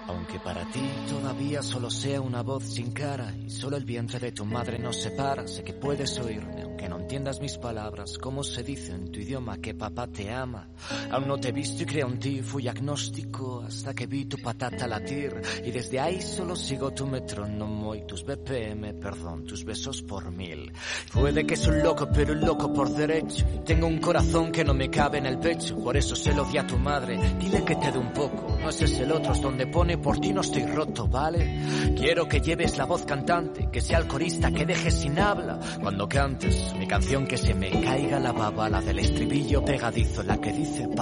Aunque para ti todavía solo sea una voz sin cara y solo el vientre de tu madre nos separa, sé que puedes oírme, aunque no entiendas mis palabras, como se dice en tu idioma que papá te ama. Aún no te he visto y creo en ti, fui agnóstico hasta que vi tu patata latir y desde ahí solo sigo tu metrónomo y tus BPM, perdón, tus besos por 1000. Puede que soy un loco, pero un loco por derecho y tengo un corazón que no me cabe en el pecho, por eso se lo di a tu madre, dile que te dé un poco, no ese es el otro, es donde pone por ti no estoy roto, ¿vale? Quiero que lleves la voz cantante, que sea el corista que dejes sin habla cuando cantes mi canción, que se me caiga la baba, la del estribillo pegadizo, la que dice